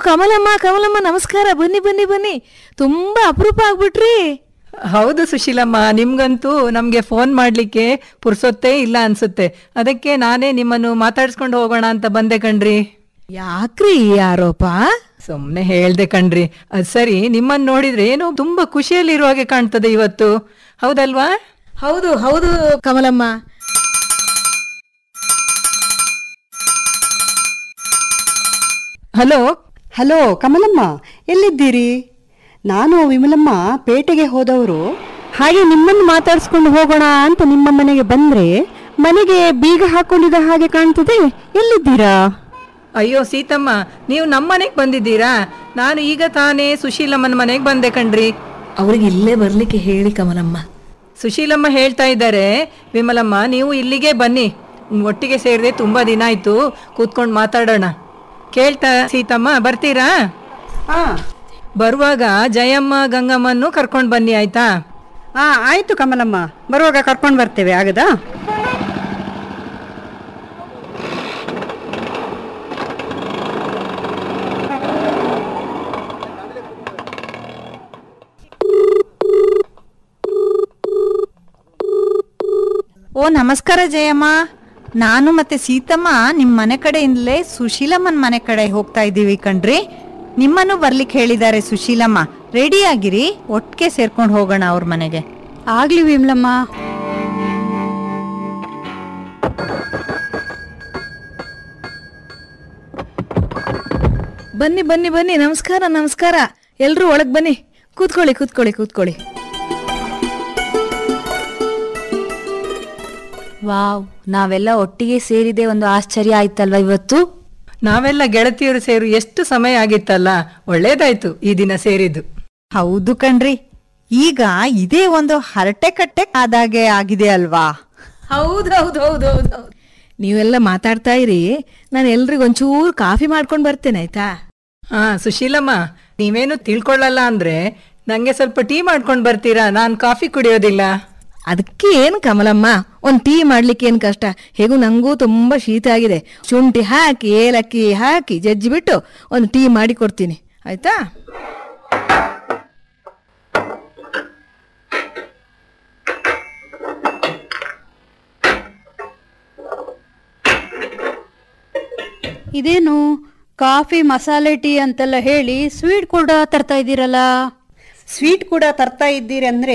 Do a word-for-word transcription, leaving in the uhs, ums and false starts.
ಕಮಲಮ್ಮ ಕಮಲಮ್ಮ ನಮಸ್ಕಾರ, ಬನ್ನಿ ಬನ್ನಿ ಬನ್ನಿ, ತುಂಬಾ ಅಪರೂಪ ಆಗ್ಬಿಟ್ರಿ. ಹೌದು ಸುಶೀಲಮ್ಮ, ನಿಮ್ಗಂತೂ ನಮ್ಗೆ ಫೋನ್ ಮಾಡ್ಲಿಕ್ಕೆ ಪುರ್ಸೊತ್ತೇ ಇಲ್ಲ ಅನ್ಸುತ್ತೆ. ಅದಕ್ಕೆ ನಾನೇ ನಿಮ್ಮನ್ನು ಮಾತಾಡ್ಸ್ಕೊಂಡು ಹೋಗೋಣ ಅಂತ ಬಂದೆ ಕಣ್ರಿ. ಯಾಕ್ರಿ ಈ ಆರೋಪ? ಸುಮ್ನೆ ಹೇಳ್ದೆ ಕಣ್ರಿ. ಅದ್ ಸರಿ, ನಿಮ್ಮನ್ನ ನೋಡಿದ್ರೆ ಏನೋ ತುಂಬಾ ಖುಷಿಯಲ್ಲಿರುವ ಹಾಗೆ ಕಾಣ್ತದೆ ಇವತ್ತು, ಹೌದಲ್ವಾ? ಹೌದು ಹೌದು ಕಮಲಮ್ಮ. ಹಲೋ ಹಲೋ ಕಮಲಮ್ಮ, ಎಲ್ಲಿದ್ದೀರಿ? ನಾನು ವಿಮಲಮ್ಮ ಪೇಟೆಗೆ ಹೋದವರು. ಹಾಗೆ ನಿಮ್ಮನ್ನು ಮಾತಾಡ್ಸ್ಕೊಂಡು ಹೋಗೋಣ ಅಂತ ನಿಮ್ಮ ಮನೆಗೆ ಬಂದ್ರೆ ಮನೆಗೆ ಬೀಗ ಹಾಕೊಂಡಿದ್ದ ಹಾಗೆ ಕಾಣ್ತದೆ. ಎಲ್ಲಿದ್ದೀರಾ? ಅಯ್ಯೋ ಸೀತಮ್ಮ, ನೀವು ನಮ್ಮ ಮನೆಗೆ ಬಂದಿದ್ದೀರಾ? ನಾನು ಈಗ ತಾನೇ ಸುಶೀಲಮ್ಮನ ಮನೆಗೆ ಬಂದೆ ಕಣ್ರಿ. ಅವ್ರಿಗೆ ಇಲ್ಲೇ ಬರ್ಲಿಕ್ಕೆ ಹೇಳಿ ಕಮಲಮ್ಮ. ಸುಶೀಲಮ್ಮ ಹೇಳ್ತಾ ಇದ್ದಾರೆ, ವಿಮಲಮ್ಮ ನೀವು ಇಲ್ಲಿಗೆ ಬನ್ನಿ, ಒಟ್ಟಿಗೆ ಸೇರಿದೆ ತುಂಬಾ ದಿನ ಆಯ್ತು, ಕೂತ್ಕೊಂಡು ಮಾತಾಡೋಣ. ಕೇಳ್ತಾ ಸೀತಮ್ಮ, ಬರ್ತೀರಾ? ಹಾ ಬರುವಾಗ ಜಯಮ್ಮ ಗಂಗಮ್ಮನ್ನು ಕರ್ಕೊಂಡು ಬನ್ನಿ, ಆಯ್ತಾ? ಹಾ ಆಯ್ತು ಕಮಲಮ್ಮ, ಬರುವಾಗ ಕರ್ಕೊಂಡು ಬರ್ತೇವೆ, ಆಗದಾ? ಓ ನಮಸ್ಕಾರ ಜಯಮ್ಮ. ನಾನು ಮತ್ತೆ ಸೀತಮ್ಮ ನಿಮ್ಮ ಮನೆ ಕಡೆಯಿಂದಲೇ ಸುಶೀಲಮ್ಮನ ಮನೆ ಕಡೆ ಹೋಗ್ತಾ ಇದ್ದೀವಿ ಕಣ್ರಿ. ನಿಮ್ಮನ್ನು ಬರ್ಲಿಕ್ಕೆ ಹೇಳಿದ್ದಾರೆ ಸುಶೀಲಮ್ಮ. ರೆಡಿ ಆಗಿರಿ, ಒಟ್ಟಿಗೆ ಸೇರ್ಕೊಂಡು ಹೋಗೋಣ ಅವ್ರ ಮನೆಗೆ. ಆಗ್ಲಿ ವಿಮಲಮ್ಮ. ಬನ್ನಿ ಬನ್ನಿ ಬನ್ನಿ, ನಮಸ್ಕಾರ ನಮಸ್ಕಾರ. ಎಲ್ರೂ ಒಳಗ್ ಬನ್ನಿ, ಕೂತ್ಕೊಳ್ಳಿ ಕೂತ್ಕೊಳ್ಳಿ ಕೂತ್ಕೊಳ್ಳಿ. ವಾವ್, ನಾವೆಲ್ಲ ಒಟ್ಟಿಗೆ ಸೇರಿದೆ ಒಂದು ಆಶ್ಚರ್ಯ ಆಯ್ತಲ್ವಾ ಇವತ್ತು. ನಾವೆಲ್ಲ ಗೆಳತಿಯರು ಸೇರು ಎಷ್ಟು ಸಮಯ ಆಗಿತ್ತಲ್ಲ, ಒಳ್ಳೇದಾಯ್ತು ಈ ದಿನ ಸೇರಿದ್ದು. ಹೌದು ಕಣ್ರಿ, ಈಗ ಇದೇ ಒಂದು ಹರಟೆ ಕಟ್ಟೆ ಆದಾಗೆ ಆಗಿದೆ ಅಲ್ವಾ? ಹೌದು ಹೌದು ಹೌದು ಹೌದು ಹೌದು. ನೀವೆಲ್ಲ ಮಾತಾಡ್ತಾ ಇರಿ, ನಾನು ಎಲ್ರಿಗೂ ಒಂಚೂರು ಕಾಫಿ ಮಾಡ್ಕೊಂಡು ಬರ್ತೇನೆ, ಆಯ್ತಾ? ಹಾ ಸುಶೀಲಮ್ಮ, ನೀವೇನು ತಿಳ್ಕೊಳ್ಳಲ್ಲ ಅಂದ್ರೆ ನಂಗೆ ಸ್ವಲ್ಪ ಟೀ ಮಾಡ್ಕೊಂಡು ಬರ್ತೀರಾ? ನಾನು ಕಾಫಿ ಕುಡಿಯೋದಿಲ್ಲ. ಅದಕ್ಕೆ ಏನು ಕಮಲಮ್ಮ, ಒಂದು ಟೀ ಮಾಡ್ಲಿಕ್ಕೆ ಏನು ಕಷ್ಟ? ಹೇಗೂ ನಂಗೂ ತುಂಬಾ ಶೀತ ಆಗಿದೆ. ಶುಂಠಿ ಹಾಕಿ ಏಲಕ್ಕಿ ಹಾಕಿ ಜಜ್ಜಿ ಬಿಟ್ಟು ಒಂದು ಟೀ ಮಾಡಿ ಕೊಡ್ತೀನಿ, ಆಯ್ತಾ? ಇದೇನು ಕಾಫಿ ಮಸಾಲೆ ಟೀ ಅಂತೆಲ್ಲ ಹೇಳಿ ಸ್ವೀಟ್ ಕೂಡ ತರ್ತಾ ಇದ್ದೀರಲ್ಲ? ಸ್ವೀಟ್ ಕೂಡ ತರ್ತಾ ಇದ್ದೀರಿ ಅಂದ್ರೆ